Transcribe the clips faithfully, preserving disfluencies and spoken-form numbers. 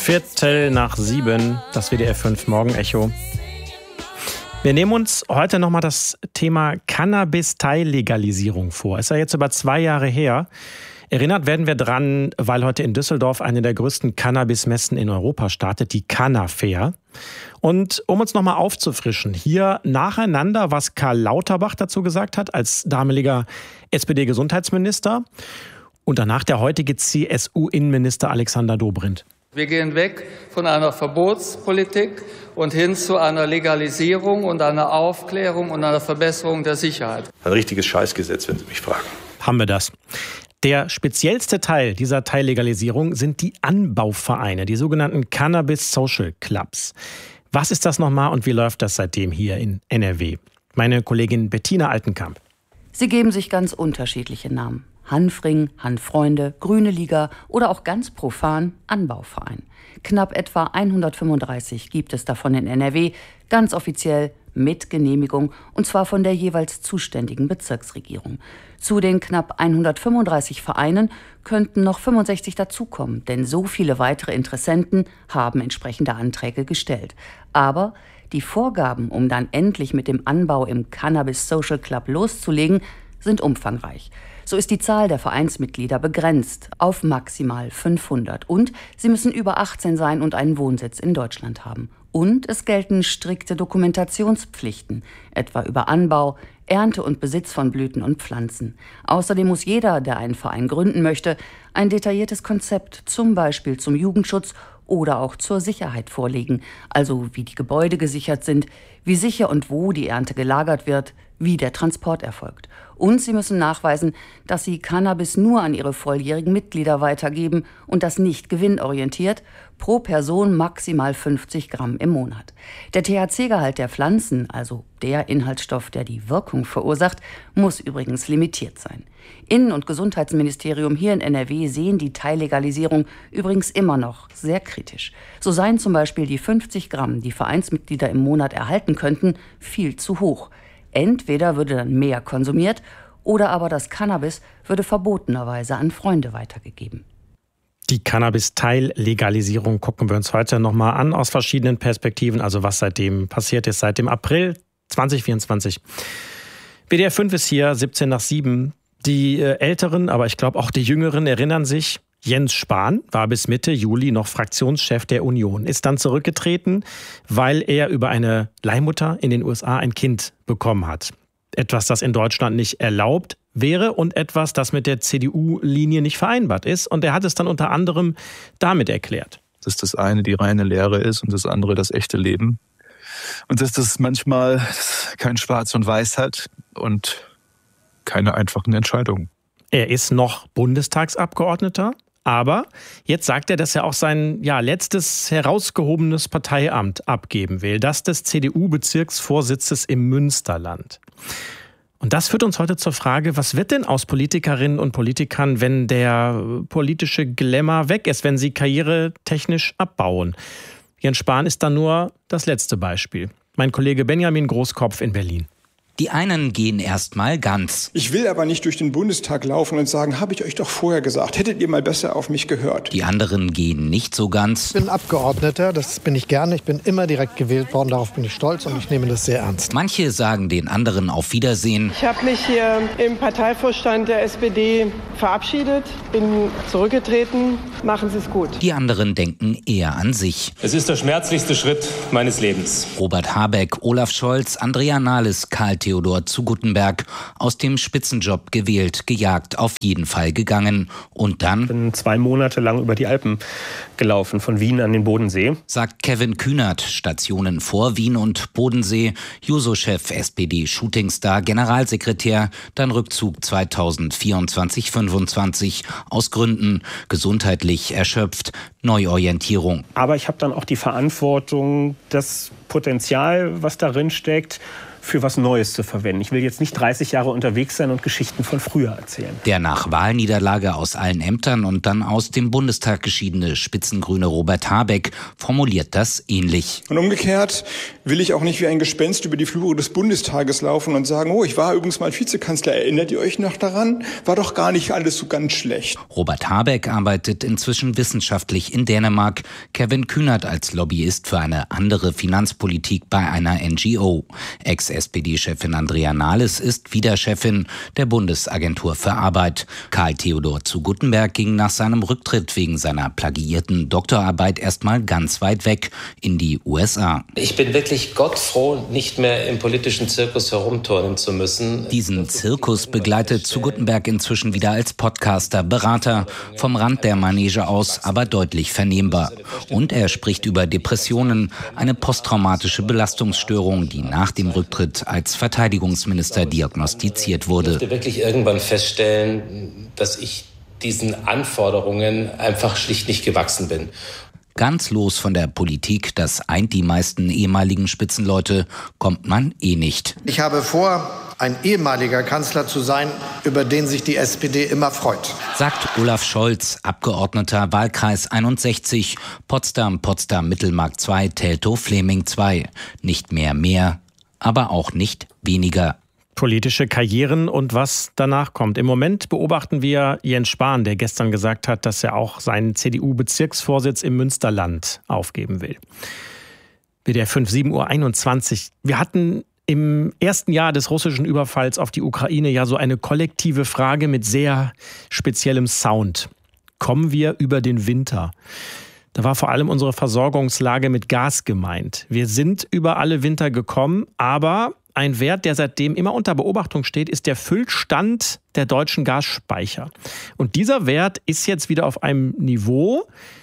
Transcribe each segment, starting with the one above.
Viertel nach sieben, das W D F fünf Morgenecho. Wir nehmen uns heute nochmal das Thema Cannabis-Teillegalisierung vor. Ist ja jetzt über zwei Jahre her. Erinnert werden wir dran, weil heute in Düsseldorf eine der größten Cannabis-Messen in Europa startet, die Canna-Fair. Und um uns nochmal aufzufrischen, hier nacheinander, was Karl Lauterbach dazu gesagt hat, als damaliger S P D-Gesundheitsminister. Und danach der heutige C S U-Innenminister Alexander Dobrindt. Wir gehen weg von einer Verbotspolitik und hin zu einer Legalisierung und einer Aufklärung und einer Verbesserung der Sicherheit. Ein richtiges Scheißgesetz, wenn Sie mich fragen. Haben wir das. Der speziellste Teil dieser Teillegalisierung sind die Anbauvereine, die sogenannten Cannabis Social Clubs. Was ist das nochmal und wie läuft das seitdem hier in N R W? Meine Kollegin Bettina Altenkamp. Sie geben sich ganz unterschiedliche Namen. Hanfring, Hanffreunde, Grüne Liga oder auch ganz profan Anbauverein. Knapp etwa hundertfünfunddreißig gibt es davon in N R W, ganz offiziell mit Genehmigung, und zwar von der jeweils zuständigen Bezirksregierung. Zu den knapp hundertfünfunddreißig Vereinen könnten noch fünfundsechzig dazukommen, denn so viele weitere Interessenten haben entsprechende Anträge gestellt. Aber die Vorgaben, um dann endlich mit dem Anbau im Cannabis Social Club loszulegen, sind umfangreich. So ist die Zahl der Vereinsmitglieder begrenzt auf maximal fünfhundert. Und sie müssen über achtzehn sein und einen Wohnsitz in Deutschland haben. Und es gelten strikte Dokumentationspflichten, etwa über Anbau, Ernte und Besitz von Blüten und Pflanzen. Außerdem muss jeder, der einen Verein gründen möchte, ein detailliertes Konzept, zum Beispiel zum Jugendschutz oder auch zur Sicherheit vorlegen. Also wie die Gebäude gesichert sind, wie sicher und wo die Ernte gelagert wird, wie der Transport erfolgt. Und sie müssen nachweisen, dass sie Cannabis nur an ihre volljährigen Mitglieder weitergeben und das nicht gewinnorientiert, pro Person maximal fünfzig Gramm im Monat. Der T H C-Gehalt der Pflanzen, also der Inhaltsstoff, der die Wirkung verursacht, muss übrigens limitiert sein. Innen- und Gesundheitsministerium hier in N R W sehen die Teillegalisierung übrigens immer noch sehr kritisch. So seien zum Beispiel die fünfzig Gramm, die Vereinsmitglieder im Monat erhalten könnten, viel zu hoch. Entweder würde dann mehr konsumiert oder aber das Cannabis würde verbotenerweise an Freunde weitergegeben. Die Cannabis-Teillegalisierung gucken wir uns heute nochmal an aus verschiedenen Perspektiven, also was seitdem passiert ist, seit dem April zwanzig vierundzwanzig. W D R fünf ist hier, siebzehn nach sieben. Die Älteren, aber ich glaube auch die Jüngeren erinnern sich, Jens Spahn war bis Mitte Juli noch Fraktionschef der Union, ist dann zurückgetreten, weil er über eine Leihmutter in den U S A ein Kind bekommen hat. Etwas, das in Deutschland nicht erlaubt wäre und etwas, das mit der C D U-Linie nicht vereinbart ist. Und er hat es dann unter anderem damit erklärt. Dass das eine die reine Lehre ist und das andere das echte Leben. Und dass das manchmal kein Schwarz und Weiß hat und keine einfachen Entscheidungen. Er ist noch Bundestagsabgeordneter. Aber jetzt sagt er, dass er auch sein ja, letztes herausgehobenes Parteiamt abgeben will, das des C D U-Bezirksvorsitzes im Münsterland. Und das führt uns heute zur Frage, was wird denn aus Politikerinnen und Politikern, wenn der politische Glamour weg ist, wenn sie karrieretechnisch abbauen? Jens Spahn ist da nur das letzte Beispiel. Mein Kollege Benjamin Großkopf in Berlin. Die einen gehen erstmal ganz. Ich will aber nicht durch den Bundestag laufen und sagen, habe ich euch doch vorher gesagt, hättet ihr mal besser auf mich gehört. Die anderen gehen nicht so ganz. Ich bin Abgeordneter, das bin ich gerne. Ich bin immer direkt gewählt worden, darauf bin ich stolz und ich nehme das sehr ernst. Manche sagen den anderen auf Wiedersehen. Ich habe mich hier im Parteivorstand der S P D verabschiedet, bin zurückgetreten. Machen Sie es gut. Die anderen denken eher an sich. Es ist der schmerzlichste Schritt meines Lebens. Robert Habeck, Olaf Scholz, Andrea Nahles, Karl Theodor zu Guttenberg, aus dem Spitzenjob gewählt, gejagt, auf jeden Fall gegangen. Und dann? Ich bin zwei Monate lang über die Alpen gelaufen, von Wien an den Bodensee. Sagt Kevin Kühnert, Stationen vor Wien und Bodensee, Juso-Chef, S P D-Shootingstar, Generalsekretär, dann Rückzug zweitausendvierundzwanzig fünfundzwanzig, aus Gründen, gesundheitlich erschöpft, Neuorientierung. Aber ich habe dann auch die Verantwortung, das Potenzial, was darin steckt, für was Neues zu verwenden. Ich will jetzt nicht dreißig Jahre unterwegs sein und Geschichten von früher erzählen. Der nach Wahlniederlage aus allen Ämtern und dann aus dem Bundestag geschiedene Spitzengrüne Robert Habeck formuliert das ähnlich. Und umgekehrt will ich auch nicht wie ein Gespenst über die Flure des Bundestages laufen und sagen, oh, ich war übrigens mal Vizekanzler, erinnert ihr euch noch daran? War doch gar nicht alles so ganz schlecht. Robert Habeck arbeitet inzwischen wissenschaftlich in Dänemark, Kevin Kühnert als Lobbyist für eine andere Finanzpolitik bei einer N G O. Ex-S P D-Chefin Andrea Nahles ist wieder Chefin der Bundesagentur für Arbeit. Karl Theodor zu Guttenberg ging nach seinem Rücktritt wegen seiner plagiierten Doktorarbeit erstmal ganz weit weg in die U S A. Ich bin wirklich gottfroh, nicht mehr im politischen Zirkus herumturnen zu müssen. Diesen Zirkus begleitet zu Guttenberg inzwischen wieder als Podcaster, Berater, vom Rand der Manege aus, aber deutlich vernehmbar. Und er spricht über Depressionen, eine posttraumatische Belastungsstörung, die nach dem Rücktritt als Verteidigungsminister diagnostiziert wurde. Ich musste wirklich irgendwann feststellen, dass ich diesen Anforderungen einfach schlicht nicht gewachsen bin. Ganz los von der Politik, das eint die meisten ehemaligen Spitzenleute, kommt man eh nicht. Ich habe vor, ein ehemaliger Kanzler zu sein, über den sich die S P D immer freut. Sagt Olaf Scholz, Abgeordneter Wahlkreis einundsechzig, Potsdam, Potsdam, Mittelmark zwei, Teltow-Fleming zwei. Nicht mehr mehr, aber auch nicht weniger. Politische Karrieren und was danach kommt. Im Moment beobachten wir Jens Spahn, der gestern gesagt hat, dass er auch seinen C D U-Bezirksvorsitz im Münsterland aufgeben will. W D R fünf, sieben Uhr einundzwanzig. Wir hatten im ersten Jahr des russischen Überfalls auf die Ukraine ja so eine kollektive Frage mit sehr speziellem Sound. Kommen wir über den Winter? Da war vor allem unsere Versorgungslage mit Gas gemeint. Wir sind über alle Winter gekommen, aber ein Wert, der seitdem immer unter Beobachtung steht, ist der Füllstand der deutschen Gasspeicher. Und dieser Wert ist jetzt wieder auf einem Niveau,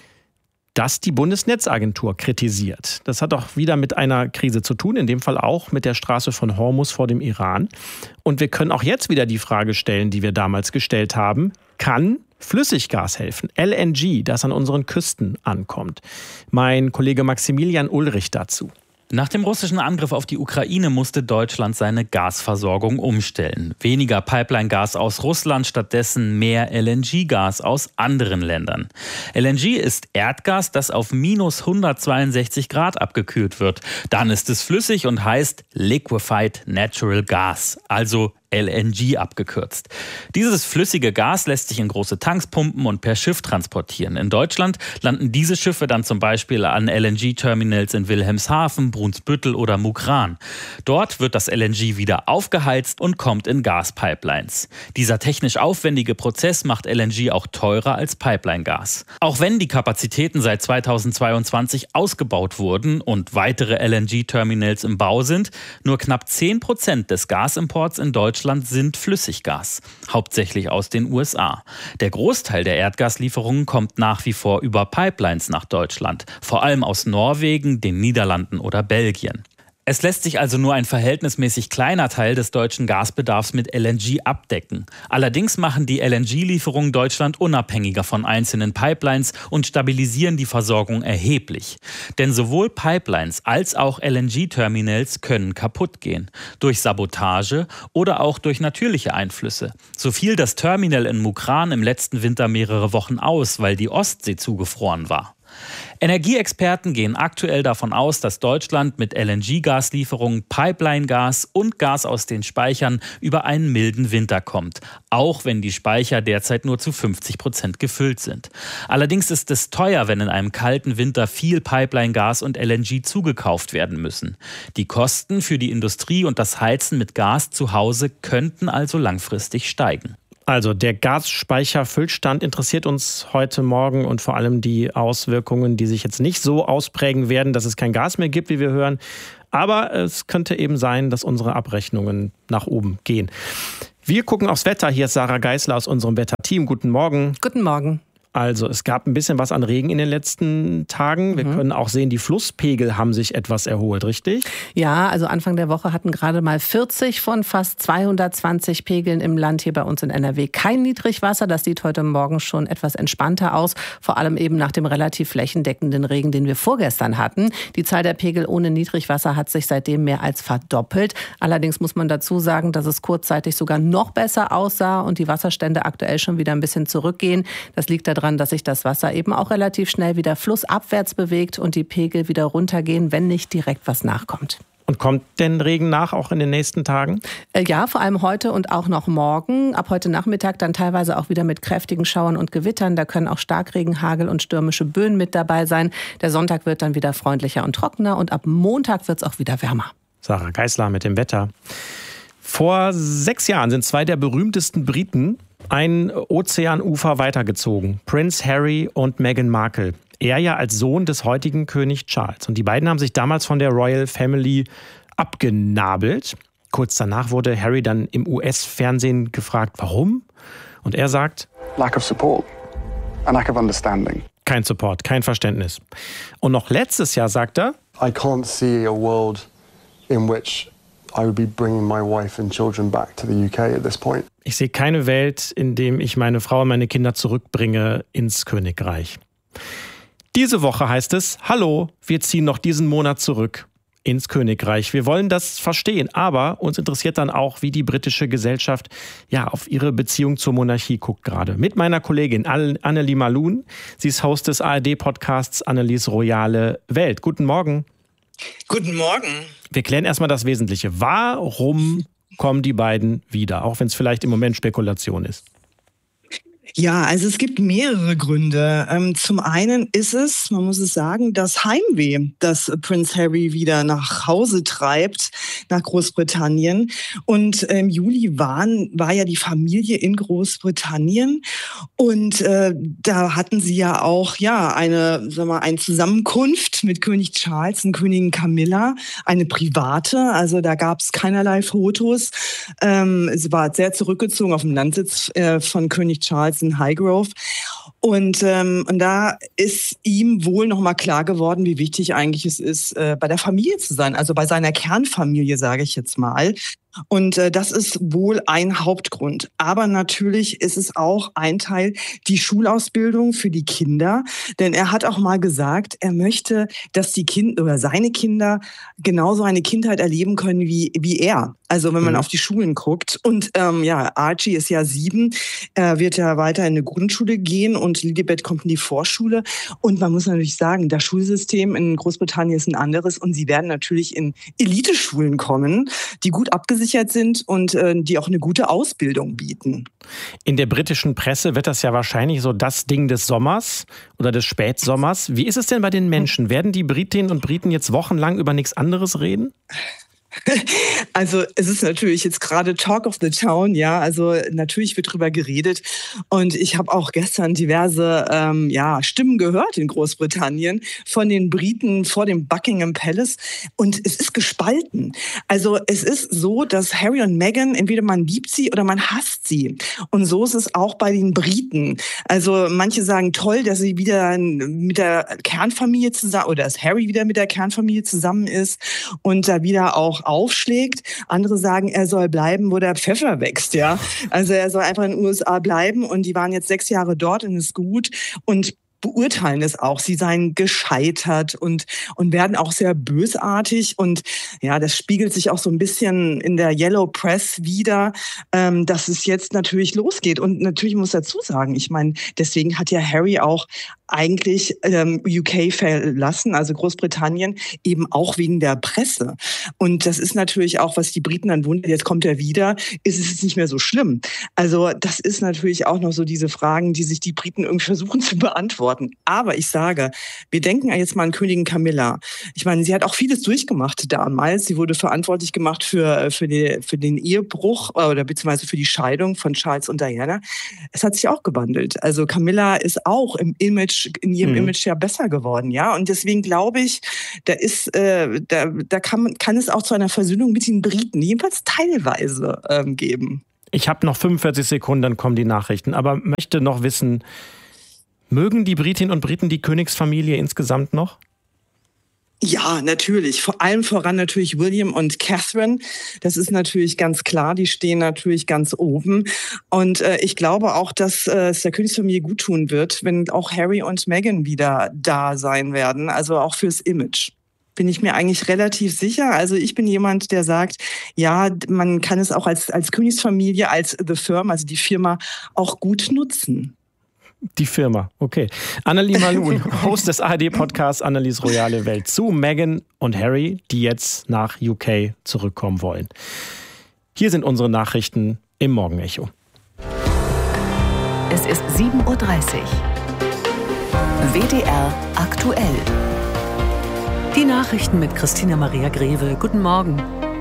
das die Bundesnetzagentur kritisiert. Das hat auch wieder mit einer Krise zu tun, in dem Fall auch mit der Straße von Hormuz vor dem Iran. Und wir können auch jetzt wieder die Frage stellen, die wir damals gestellt haben: Kann Flüssiggas helfen? L N G, das an unseren Küsten ankommt. Mein Kollege Maximilian Ulrich dazu. Nach dem russischen Angriff auf die Ukraine musste Deutschland seine Gasversorgung umstellen. Weniger Pipeline-Gas aus Russland, stattdessen mehr L N G-Gas aus anderen Ländern. L N G ist Erdgas, das auf minus hundertzweiundsechzig Grad abgekühlt wird. Dann ist es flüssig und heißt Liquefied Natural Gas, also L N G abgekürzt. Dieses flüssige Gas lässt sich in große Tanks pumpen und per Schiff transportieren. In Deutschland landen diese Schiffe dann zum Beispiel an L N G-Terminals in Wilhelmshaven, Brunsbüttel oder Mukran. Dort wird das L N G wieder aufgeheizt und kommt in Gaspipelines. Dieser technisch aufwendige Prozess macht L N G auch teurer als Pipeline-Gas. Auch wenn die Kapazitäten seit zweitausendzweiundzwanzig ausgebaut wurden und weitere L N G-Terminals im Bau sind, nur knapp zehn Prozent des Gasimports in Deutschland sind Flüssiggas, hauptsächlich aus den U S A. Der Großteil der Erdgaslieferungen kommt nach wie vor über Pipelines nach Deutschland, vor allem aus Norwegen, den Niederlanden oder Belgien. Es lässt sich also nur ein verhältnismäßig kleiner Teil des deutschen Gasbedarfs mit L N G abdecken. Allerdings machen die L N G-Lieferungen Deutschland unabhängiger von einzelnen Pipelines und stabilisieren die Versorgung erheblich. Denn sowohl Pipelines als auch L N G-Terminals können kaputt gehen. Durch Sabotage oder auch durch natürliche Einflüsse. So fiel das Terminal in Mukran im letzten Winter mehrere Wochen aus, weil die Ostsee zugefroren war. Energieexperten gehen aktuell davon aus, dass Deutschland mit L N G-Gaslieferungen, Pipeline-Gas und Gas aus den Speichern über einen milden Winter kommt, auch wenn die Speicher derzeit nur zu fünfzig Prozent gefüllt sind. Allerdings ist es teuer, wenn in einem kalten Winter viel Pipeline-Gas und L N G zugekauft werden müssen. Die Kosten für die Industrie und das Heizen mit Gas zu Hause könnten also langfristig steigen. Also der Gasspeicherfüllstand interessiert uns heute Morgen und vor allem die Auswirkungen, die sich jetzt nicht so ausprägen werden, dass es kein Gas mehr gibt, wie wir hören. Aber es könnte eben sein, dass unsere Abrechnungen nach oben gehen. Wir gucken aufs Wetter. Hier ist Sarah Geisler aus unserem Wetterteam. Guten Morgen. Guten Morgen. Also es gab ein bisschen was an Regen in den letzten Tagen. Wir mhm. können auch sehen, die Flusspegel haben sich etwas erholt, richtig? Ja, also Anfang der Woche hatten gerade mal vierzig von fast zweihundertzwanzig Pegeln im Land hier bei uns in N R W kein Niedrigwasser. Das sieht heute Morgen schon etwas entspannter aus, vor allem eben nach dem relativ flächendeckenden Regen, den wir vorgestern hatten. Die Zahl der Pegel ohne Niedrigwasser hat sich seitdem mehr als verdoppelt. Allerdings muss man dazu sagen, dass es kurzzeitig sogar noch besser aussah und die Wasserstände aktuell schon wieder ein bisschen zurückgehen. Das liegt daran, dass sich das Wasser eben auch relativ schnell wieder flussabwärts bewegt und die Pegel wieder runtergehen, wenn nicht direkt was nachkommt. Und kommt denn Regen nach, auch in den nächsten Tagen? Ja, vor allem heute und auch noch morgen. Ab heute Nachmittag dann teilweise auch wieder mit kräftigen Schauern und Gewittern. Da können auch Starkregen, Hagel und stürmische Böen mit dabei sein. Der Sonntag wird dann wieder freundlicher und trockener und ab Montag wird es auch wieder wärmer. Sarah Geisler mit dem Wetter. Vor sechs Jahren sind zwei der berühmtesten Briten ein Ozeanufer weitergezogen. Prince Harry und Meghan Markle. Er ja als Sohn des heutigen König Charles. Und die beiden haben sich damals von der Royal Family abgenabelt. Kurz danach wurde Harry dann im U S-Fernsehen gefragt, warum? Und er sagt: Lack of support, a lack of understanding. Kein Support, kein Verständnis. Und noch letztes Jahr sagt er: I can't see a world in which I would be bringing my wife and children back to the U K at this point. Ich sehe keine Welt, in der ich meine Frau und meine Kinder zurückbringe ins Königreich. Diese Woche heißt es: Hallo, wir ziehen noch diesen Monat zurück ins Königreich. Wir wollen das verstehen, aber uns interessiert dann auch, wie die britische Gesellschaft ja auf ihre Beziehung zur Monarchie guckt gerade. Mit meiner Kollegin Annelie Malun. Sie ist Host des A R D-Podcasts Annelies Royale Welt. Guten Morgen. Guten Morgen. Wir klären erstmal das Wesentliche. Warum kommen die beiden wieder, auch wenn es vielleicht im Moment Spekulation ist? Ja, also es gibt mehrere Gründe. Ähm, zum einen ist es, man muss es sagen, das Heimweh, das Prince Harry wieder nach Hause treibt, nach Großbritannien. Und im Juli waren, war ja die Familie in Großbritannien und äh, da hatten sie ja auch ja eine, sagen wir mal, eine Zusammenkunft mit König Charles und Königin Camilla, eine private. Also da gab es keinerlei Fotos. Ähm, es war sehr zurückgezogen auf dem Landsitz äh, von König Charles in Highgrove. Und, ähm, und da ist ihm wohl nochmal klar geworden, wie wichtig eigentlich es ist, äh, bei der Familie zu sein, also bei seiner Kernfamilie, sage ich jetzt mal. Und äh, das ist wohl ein Hauptgrund. Aber natürlich ist es auch ein Teil die Schulausbildung für die Kinder. Denn er hat auch mal gesagt, er möchte, dass die Kinder oder seine Kinder genauso eine Kindheit erleben können wie, wie er. Also wenn man mhm. auf die Schulen guckt. Und ähm, ja, Archie ist ja sieben, er wird ja weiter in eine Grundschule gehen und Lilibet kommt in die Vorschule. Und man muss natürlich sagen, das Schulsystem in Großbritannien ist ein anderes und sie werden natürlich in Eliteschulen kommen, die gut abgesichert sind und äh, die auch eine gute Ausbildung bieten. In der britischen Presse wird das ja wahrscheinlich so das Ding des Sommers oder des Spätsommers. Wie ist es denn bei den Menschen? Werden die Britinnen und Briten jetzt wochenlang über nichts anderes reden? Also es ist natürlich jetzt gerade Talk of the Town, ja, also natürlich wird drüber geredet und ich habe auch gestern diverse ähm, ja, Stimmen gehört in Großbritannien von den Briten vor dem Buckingham Palace und es ist gespalten. Also es ist so, dass Harry und Meghan, entweder man liebt sie oder man hasst sie und so ist es auch bei den Briten. Also manche sagen toll, dass sie wieder mit der Kernfamilie zusammen oder dass Harry wieder mit der Kernfamilie zusammen ist und da wieder auch aufschlägt. Andere sagen, er soll bleiben, wo der Pfeffer wächst, ja. Also er soll einfach in den U S A bleiben und die waren jetzt sechs Jahre dort und ist gut und beurteilen es auch. Sie seien gescheitert und, und werden auch sehr bösartig. Und ja, das spiegelt sich auch so ein bisschen in der Yellow Press wider, ähm, dass es jetzt natürlich losgeht. Und natürlich muss ich dazu sagen, ich meine, deswegen hat ja Harry auch eigentlich ähm, U K verlassen, also Großbritannien, eben auch wegen der Presse. Und das ist natürlich auch, was die Briten dann wundert, jetzt kommt er wieder, ist es jetzt nicht mehr so schlimm. Also das ist natürlich auch noch so diese Fragen, die sich die Briten irgendwie versuchen zu beantworten. Aber ich sage, wir denken jetzt mal an Königin Camilla. Ich meine, sie hat auch vieles durchgemacht damals. Sie wurde verantwortlich gemacht für, für, die, für den Ehebruch oder beziehungsweise für die Scheidung von Charles und Diana. Es hat sich auch gewandelt. Also Camilla ist auch im Image in ihrem mhm. Image ja besser geworden, ja. Und deswegen glaube ich, da ist, äh, da, da kann, kann es auch zu einer Versöhnung mit den Briten jedenfalls teilweise ähm, geben. Ich habe noch fünfundvierzig Sekunden, dann kommen die Nachrichten, aber möchte noch wissen, Mögen die Britinnen und Briten die Königsfamilie insgesamt noch? Ja, natürlich. Vor allem voran natürlich William und Catherine. Das ist natürlich ganz klar. Die stehen natürlich ganz oben. Und äh, ich glaube auch, dass äh, es der Königsfamilie gut tun wird, wenn auch Harry und Meghan wieder da sein werden. Also auch fürs Image. Bin ich mir eigentlich relativ sicher. Also ich bin jemand, der sagt, ja, man kann es auch als, als Königsfamilie, als The Firm, also die Firma, auch gut nutzen. Die Firma, okay. Annelie Malun, Host des A R D-Podcasts Annelies Royale Welt zu Meghan und Harry, die jetzt nach U K zurückkommen wollen. Hier sind unsere Nachrichten im Morgenecho. Es ist sieben Uhr dreißig. W D R aktuell. Die Nachrichten mit Christina Maria Greve. Guten Morgen.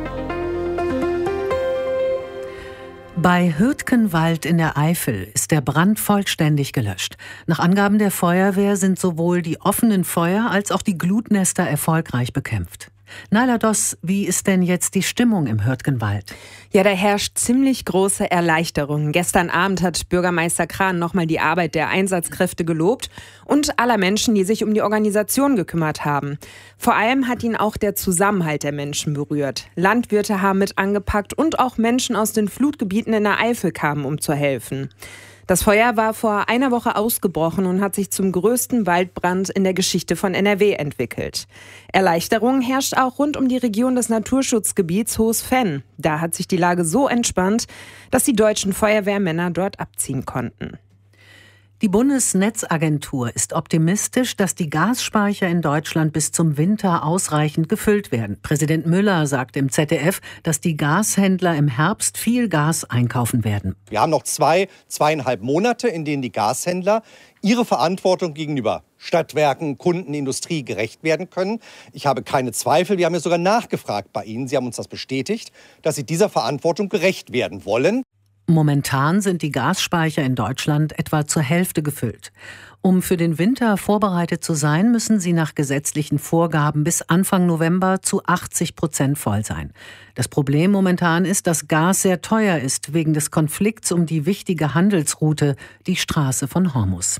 Bei Hürtgenwald in der Eifel ist der Brand vollständig gelöscht. Nach Angaben der Feuerwehr sind sowohl die offenen Feuer als auch die Glutnester erfolgreich bekämpft. Naila Doss, wie ist denn jetzt die Stimmung im Hürtgenwald? Ja, da herrscht ziemlich große Erleichterung. Gestern Abend hat Bürgermeister Krahn nochmal die Arbeit der Einsatzkräfte gelobt und aller Menschen, die sich um die Organisation gekümmert haben. Vor allem hat ihn auch der Zusammenhalt der Menschen berührt. Landwirte haben mit angepackt und auch Menschen aus den Flutgebieten in der Eifel kamen, um zu helfen. Das Feuer war vor einer Woche ausgebrochen und hat sich zum größten Waldbrand in der Geschichte von N R W entwickelt. Erleichterung herrscht auch rund um die Region des Naturschutzgebiets Hohes Venn. Da hat sich die Lage so entspannt, dass die deutschen Feuerwehrmänner dort abziehen konnten. Die Bundesnetzagentur ist optimistisch, dass die Gasspeicher in Deutschland bis zum Winter ausreichend gefüllt werden. Präsident Müller sagt im Z D F, dass die Gashändler im Herbst viel Gas einkaufen werden. Wir haben noch zwei, zweieinhalb Monate, in denen die Gashändler ihre Verantwortung gegenüber Stadtwerken, Kunden, Industrie gerecht werden können. Ich habe keine Zweifel, wir haben ja sogar nachgefragt bei Ihnen, Sie haben uns das bestätigt, dass Sie dieser Verantwortung gerecht werden wollen. Momentan sind die Gasspeicher in Deutschland etwa zur Hälfte gefüllt. Um für den Winter vorbereitet zu sein, müssen sie nach gesetzlichen Vorgaben bis Anfang November zu achtzig Prozent voll sein. Das Problem momentan ist, dass Gas sehr teuer ist wegen des Konflikts um die wichtige Handelsroute, die Straße von Hormuz.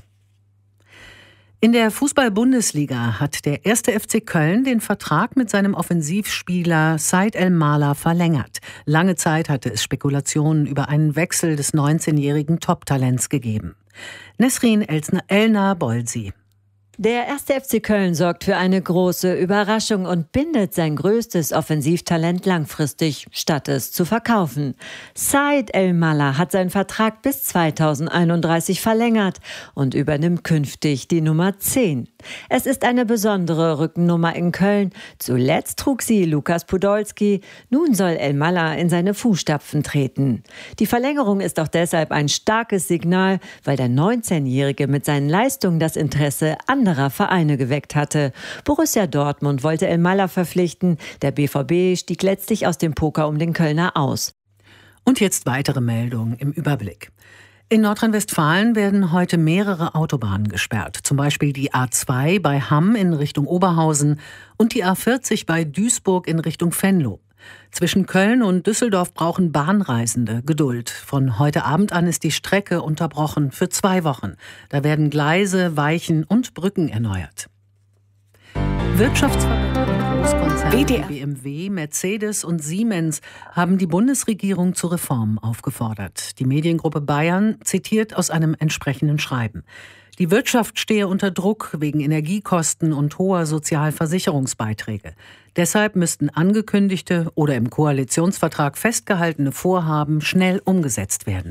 In der Fußball-Bundesliga hat der erste F C Köln den Vertrag mit seinem Offensivspieler Said El-Mala verlängert. Lange Zeit hatte es Spekulationen über einen Wechsel des neunzehnjährigen Top-Talents gegeben. Nesrin Elna-Bolsi. Der erste F C Köln sorgt für eine große Überraschung und bindet sein größtes Offensivtalent langfristig, statt es zu verkaufen. Said El-Mala hat seinen Vertrag bis zweitausendeinunddreißig verlängert und übernimmt künftig die Nummer zehn. Es ist eine besondere Rückennummer in Köln. Zuletzt trug sie Lukas Podolski. Nun soll El-Mala in seine Fußstapfen treten. Die Verlängerung ist auch deshalb ein starkes Signal, weil der neunzehnjährige mit seinen Leistungen das Interesse an anderer Vereine geweckt hatte. Borussia Dortmund wollte El-Mala verpflichten. Der B V B stieg letztlich aus dem Poker um den Kölner aus. Und jetzt weitere Meldungen im Überblick. In Nordrhein-Westfalen werden heute mehrere Autobahnen gesperrt. Zum Beispiel die A zwei bei Hamm in Richtung Oberhausen und die A vierzig bei Duisburg in Richtung Venlo. Zwischen Köln und Düsseldorf brauchen Bahnreisende Geduld. Von heute Abend an ist die Strecke unterbrochen für zwei Wochen. Da werden Gleise, Weichen und Brücken erneuert. Wirtschaftsverbände und Großkonzerne wie B M W, Mercedes und Siemens haben die Bundesregierung zu Reformen aufgefordert. Die Mediengruppe Bayern zitiert aus einem entsprechenden Schreiben. Die Wirtschaft stehe unter Druck wegen Energiekosten und hoher Sozialversicherungsbeiträge. Deshalb müssten angekündigte oder im Koalitionsvertrag festgehaltene Vorhaben schnell umgesetzt werden.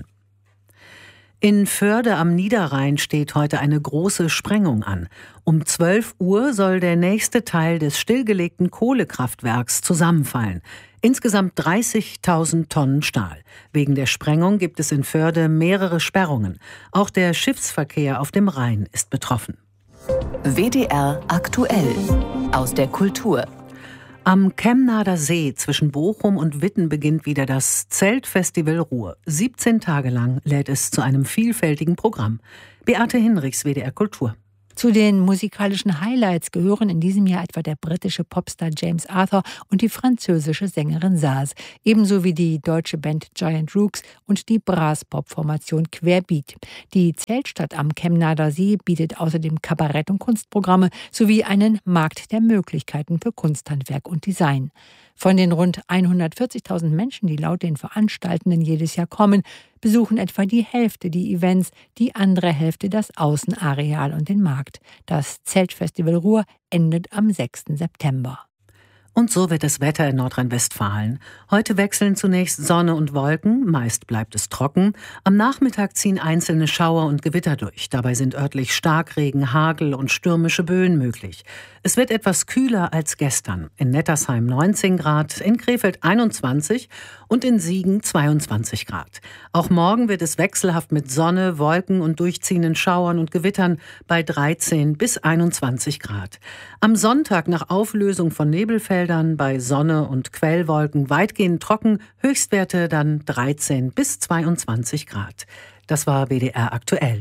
In Förde am Niederrhein steht heute eine große Sprengung an. Um zwölf Uhr soll der nächste Teil des stillgelegten Kohlekraftwerks zusammenfallen. Insgesamt dreißigtausend Tonnen Stahl. Wegen der Sprengung gibt es in Förde mehrere Sperrungen. Auch der Schiffsverkehr auf dem Rhein ist betroffen. W D R aktuell aus der Kultur. Am Kemnader See zwischen Bochum und Witten beginnt wieder das Zeltfestival Ruhr. siebzehn Tage lang lädt es zu einem vielfältigen Programm. Beate Hinrichs, W D R Kultur. Zu den musikalischen Highlights gehören in diesem Jahr etwa der britische Popstar James Arthur und die französische Sängerin Saz, ebenso wie die deutsche Band Giant Rooks und die Brass-Pop-Formation Querbeat. Die Zeltstadt am Chemnader See bietet außerdem Kabarett- und Kunstprogramme sowie einen Markt der Möglichkeiten für Kunsthandwerk und Design. Von den rund hundertvierzigtausend Menschen, die laut den Veranstaltenden jedes Jahr kommen, besuchen etwa die Hälfte die Events, die andere Hälfte das Außenareal und den Markt. Das Zeltfestival Ruhr endet am sechsten September. Und so wird das Wetter in Nordrhein-Westfalen. Heute wechseln zunächst Sonne und Wolken, meist bleibt es trocken. Am Nachmittag ziehen einzelne Schauer und Gewitter durch. Dabei sind örtlich Starkregen, Hagel und stürmische Böen möglich. Es wird etwas kühler als gestern. In Nettersheim neunzehn Grad, in Krefeld einundzwanzig und in Siegen zweiundzwanzig Grad. Auch morgen wird es wechselhaft mit Sonne, Wolken und durchziehenden Schauern und Gewittern bei dreizehn bis einundzwanzig Grad. Am Sonntag nach Auflösung von Nebelfeldern bei Sonne und Quellwolken weitgehend trocken, Höchstwerte dann dreizehn bis zweiundzwanzig Grad. Das war B D R aktuell.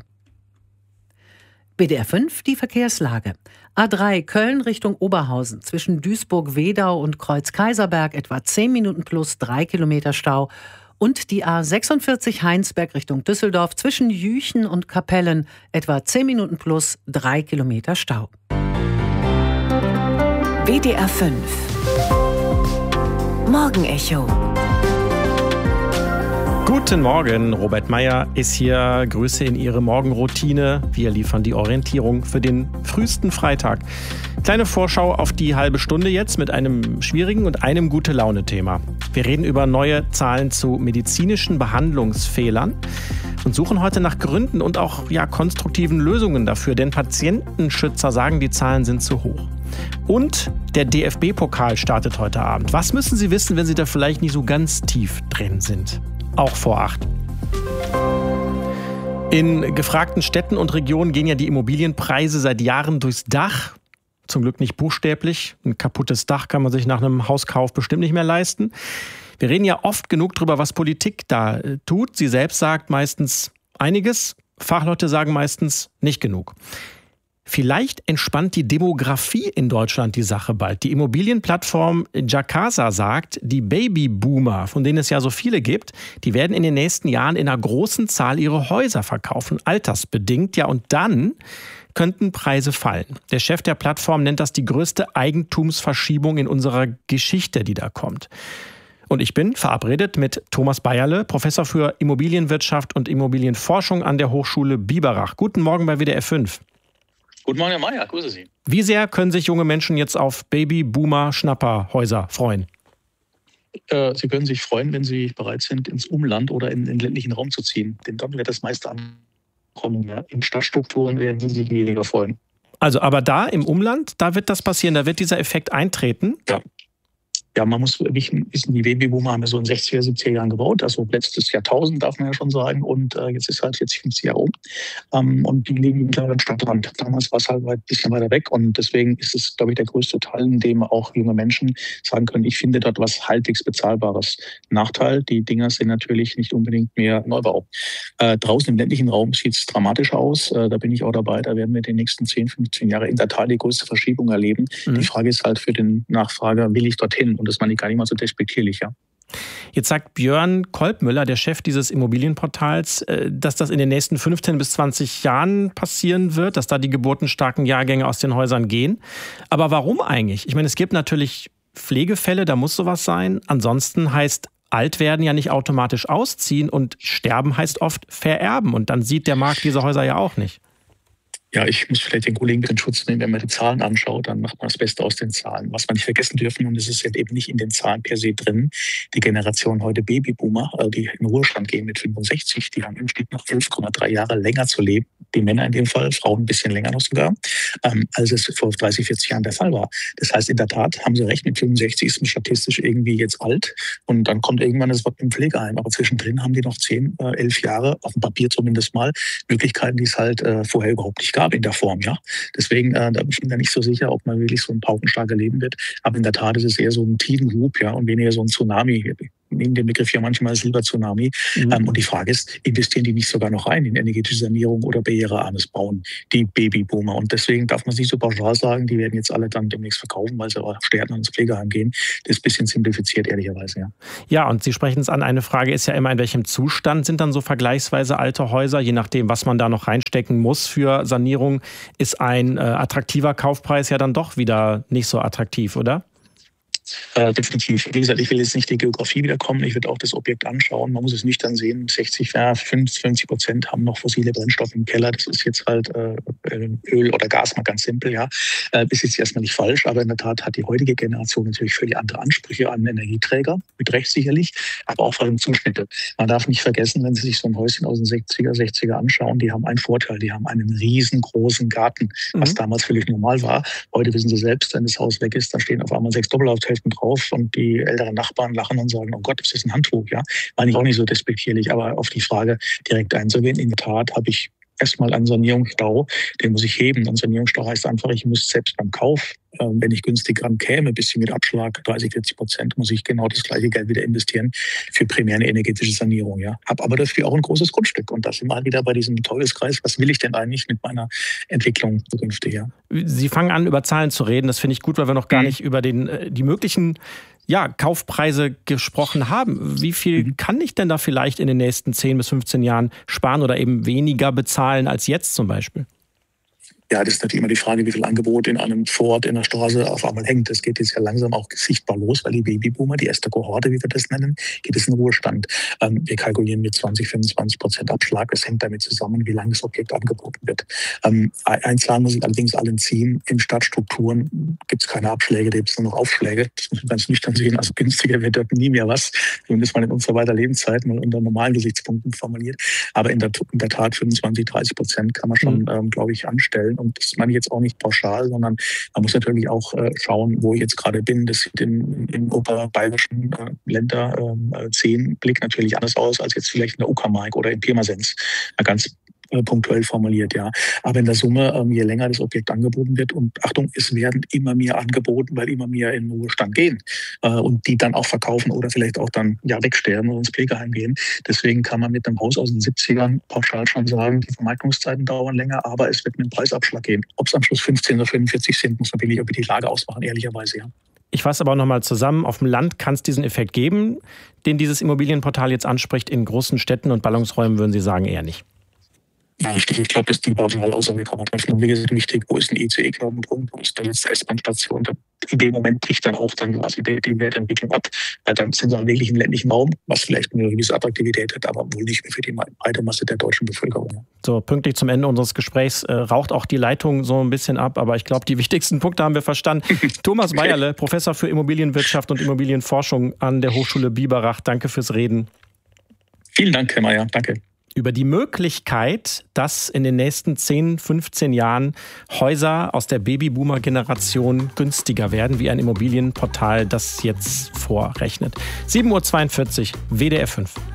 B D R fünf, die Verkehrslage. A drei Köln Richtung Oberhausen zwischen Duisburg-Wedau und Kreuz-Kaiserberg etwa zehn Minuten plus drei Kilometer Stau. Und die A sechsundvierzig Heinsberg Richtung Düsseldorf zwischen Jüchen und Kapellen etwa zehn Minuten plus drei Kilometer Stau. B D R fünf Morgenecho. Guten Morgen, Robert Meyer ist hier. Grüße in Ihre Morgenroutine. Wir liefern die Orientierung für den frühesten Freitag. Kleine Vorschau auf die halbe Stunde jetzt mit einem schwierigen und einem Gute-Laune-Thema. Wir reden über neue Zahlen zu medizinischen Behandlungsfehlern und suchen heute nach Gründen und auch ja, konstruktiven Lösungen dafür, denn Patientenschützer sagen, die Zahlen sind zu hoch. Und der D F B-Pokal startet heute Abend. Was müssen Sie wissen, wenn Sie da vielleicht nicht so ganz tief drin sind? Auch vor acht. In gefragten Städten und Regionen gehen ja die Immobilienpreise seit Jahren durchs Dach. Zum Glück nicht buchstäblich. Ein kaputtes Dach kann man sich nach einem Hauskauf bestimmt nicht mehr leisten. Wir reden ja oft genug darüber, was Politik da tut. Sie selbst sagt meistens einiges. Fachleute sagen meistens nicht genug. Vielleicht entspannt die Demografie in Deutschland die Sache bald. Die Immobilienplattform Jacasa sagt, die Babyboomer, von denen es ja so viele gibt, die werden in den nächsten Jahren in einer großen Zahl ihre Häuser verkaufen, altersbedingt. Ja, und dann könnten Preise fallen. Der Chef der Plattform nennt das die größte Eigentumsverschiebung in unserer Geschichte, die da kommt. Und ich bin verabredet mit Thomas Bayerle, Professor für Immobilienwirtschaft und Immobilienforschung an der Hochschule Biberach. Guten Morgen bei W D R fünf. Guten Morgen, Herr Mayer, grüße Sie. Wie sehr können sich junge Menschen jetzt auf Baby-Boomer-Schnapperhäuser freuen? Äh, Sie können sich freuen, wenn Sie bereit sind, ins Umland oder in den ländlichen Raum zu ziehen. Denn dann wird das meiste ankommen. Ja. In Stadtstrukturen werden Sie sich weniger freuen. Also, aber da im Umland, da wird das passieren, da wird dieser Effekt eintreten? Ja. Ja, man muss wissen, die Babyboomer haben ja so in sechziger, siebziger Jahren gebaut, also letztes Jahrtausend darf man ja schon sagen, und äh, jetzt ist halt vierzig, fünfzig Jahre um. Ähm, und die leben mittlerweile am Stadtrand. Damals war es halt ein bisschen weiter weg und deswegen ist es, glaube ich, der größte Teil, in dem auch junge Menschen sagen können, ich finde dort was halbwegs Bezahlbares. Nachteil, die Dinger sind natürlich nicht unbedingt mehr Neubau. Äh, draußen im ländlichen Raum sieht es dramatisch aus, äh, da bin ich auch dabei, da werden wir die nächsten zehn, fünfzehn Jahre in der Tat die größte Verschiebung erleben. Mhm. Die Frage ist halt für den Nachfrager, will ich dorthin? Und das meine ich gar nicht mal so despektierlich, ja. Jetzt sagt Björn Kolbmüller, der Chef dieses Immobilienportals, dass das in den nächsten fünfzehn bis zwanzig Jahren passieren wird, dass da die geburtenstarken Jahrgänge aus den Häusern gehen. Aber warum eigentlich? Ich meine, es gibt natürlich Pflegefälle, da muss sowas sein. Ansonsten heißt alt werden ja nicht automatisch ausziehen und sterben heißt oft vererben. Und dann sieht der Markt diese Häuser ja auch nicht. Ja, ich muss vielleicht den Kollegen in Schutz nehmen, wenn man die Zahlen anschaut, dann macht man das Beste aus den Zahlen. Was man nicht vergessen dürfen, und es ist jetzt eben nicht in den Zahlen per se drin, die Generation heute Babyboomer, die in Ruhestand gehen mit fünfundsechzig, die haben im Schnitt noch elf Komma drei Jahre länger zu leben, die Männer in dem Fall, Frauen ein bisschen länger noch sogar, ähm, als es vor dreißig, vierzig Jahren der Fall war. Das heißt, in der Tat haben Sie recht, mit fünfundsechzig ist man statistisch irgendwie jetzt alt und dann kommt irgendwann das Wort im Pflegeheim. Aber zwischendrin haben die noch zehn, elf Jahre, auf dem Papier zumindest mal, Möglichkeiten, die es halt äh, vorher überhaupt nicht gab in der Form, ja. Deswegen, äh, da bin ich mir da nicht so sicher, ob man wirklich so ein paukenschlag erleben wird. Aber in der Tat ist es eher so ein Tidenhub, ja, und weniger so ein Tsunami. nehmen den Begriff ja manchmal Silber-Tsunami. Mhm. Ähm, und die Frage ist, investieren die nicht sogar noch rein in energetische Sanierung oder barrierearmes Bauen, die Babyboomer? Und deswegen darf man es nicht so pauschal sagen, die werden jetzt alle dann demnächst verkaufen, weil sie auch sterben und ins Pflegeheim gehen. Das ist ein bisschen simplifiziert, ehrlicherweise, ja. Ja, und Sie sprechen es an, eine Frage ist ja immer, in welchem Zustand sind dann so vergleichsweise alte Häuser? Je nachdem, was man da noch reinstecken muss für Sanierung, ist ein äh, attraktiver Kaufpreis ja dann doch wieder nicht so attraktiv, oder? Äh, definitiv. Wie gesagt, ich will jetzt nicht die Geografie wiederkommen. Ich würde auch das Objekt anschauen. Man muss es nüchtern sehen. sechzig, ja, fünfzig Prozent haben noch fossile Brennstoffe im Keller. Das ist jetzt halt äh, Öl oder Gas, mal ganz simpel. Ja, äh, ist jetzt erstmal nicht falsch, aber in der Tat hat die heutige Generation natürlich völlig andere Ansprüche an Energieträger, mit Recht sicherlich, aber auch vor allem Zuschnitte. Man darf nicht vergessen, wenn Sie sich so ein Häuschen aus den sechziger, sechziger anschauen, die haben einen Vorteil. Die haben einen riesengroßen Garten, was mhm. damals völlig normal war. Heute wissen Sie selbst, wenn das Haus weg ist, dann stehen auf einmal sechs Doppelhaushälften drauf und die älteren Nachbarn lachen und sagen, oh Gott, das ist ein Handtuch, ja. Meine ich auch nicht so despektierlich, aber auf die Frage direkt einzugehen, in der Tat habe ich erstmal einen Sanierungsstau, den muss ich heben. Ein Sanierungsstau heißt einfach, ich muss selbst beim Kauf, äh, wenn ich günstig rankäme, ein bisschen mit Abschlag, dreißig, vierzig Prozent, muss ich genau das gleiche Geld wieder investieren für primär eine energetische Sanierung. Ja. Habe aber dafür auch ein großes Grundstück. Und da sind wir halt wieder bei diesem Teufelskreis. Was will ich denn eigentlich mit meiner Entwicklung zukünftig? Ja? Sie fangen an, über Zahlen zu reden. Das finde ich gut, weil wir noch gar mhm. nicht über den, die möglichen ja, Kaufpreise gesprochen haben. Wie viel mhm. kann ich denn da vielleicht in den nächsten zehn bis fünfzehn Jahren sparen oder eben weniger bezahlen als jetzt zum Beispiel? Ja, das ist natürlich immer die Frage, wie viel Angebot in einem Vorort, in der Straße auf einmal hängt. Das geht jetzt ja langsam auch sichtbar los, weil die Babyboomer, die erste Kohorte, wie wir das nennen, geht es in Ruhestand. Ähm, wir kalkulieren mit zwanzig, fünfundzwanzig Prozent Abschlag. Das hängt damit zusammen, wie lange das Objekt angeboten wird. Ähm, eins sagen muss ich allerdings allen ziehen. In Stadtstrukturen gibt es keine Abschläge, da gibt es nur noch Aufschläge. Das muss man ganz nüchtern sehen. Also günstiger wird dort nie mehr was. Zumindest mal in unserer weiter Lebenszeit, mal unter normalen Gesichtspunkten formuliert. Aber in der, in der Tat fünfundzwanzig, dreißig Prozent kann man schon, mhm. ähm, glaube ich, anstellen. Und das meine ich jetzt auch nicht pauschal, sondern man muss natürlich auch äh, schauen, wo ich jetzt gerade bin. Das sieht in, in oberbayerischen äh, Länder äh, zehn Blick natürlich anders aus als jetzt vielleicht in der Uckermark oder in Pirmasens. Mal ganz äh, punktuell formuliert, ja. Aber in der Summe, ähm, je länger das Objekt angeboten wird, und Achtung, es werden immer mehr angeboten, weil immer mehr in den Ruhestand gehen äh, und die dann auch verkaufen oder vielleicht auch dann ja wegsterben oder ins Pflegeheim gehen. Deswegen kann man mit einem Haus aus den siebzigern pauschal schon sagen, die Vermarktungszeiten dauern länger, aber es wird mit einem Preisabschlag gehen. Ob es am Schluss fünfzehn oder fünfundvierzig sind, muss man wirklich über die Lage ausmachen, ehrlicherweise, ja. Ich fasse aber noch mal zusammen. Auf dem Land kann es diesen Effekt geben, den dieses Immobilienportal jetzt anspricht. In großen Städten und Ballungsräumen würden Sie sagen, eher nicht. Ja, ich glaube, dass die Personalaussage kann man treffen. Und wie gesagt, wichtig, wo ist ein I C E-Knotenpunkt, wo ist da jetzt S-Bahn-Station? In dem Moment bricht dann auch dann quasi die, die Wertentwicklung ab. Weil dann sind sie dann wirklich im ländlichen Raum, was vielleicht eine gewisse Attraktivität hat, aber wohl nicht mehr für die breite Masse der deutschen Bevölkerung. So, pünktlich zum Ende unseres Gesprächs äh, raucht auch die Leitung so ein bisschen ab, aber ich glaube, die wichtigsten Punkte haben wir verstanden. Thomas Weierle, Professor für Immobilienwirtschaft und Immobilienforschung an der Hochschule Biberach. Danke fürs Reden. Vielen Dank, Herr Mayer. Danke. Über die Möglichkeit, dass in den nächsten zehn, fünfzehn Jahren Häuser aus der Babyboomer-Generation günstiger werden, wie ein Immobilienportal das jetzt vorrechnet. sieben Uhr zweiundvierzig, W D R fünf.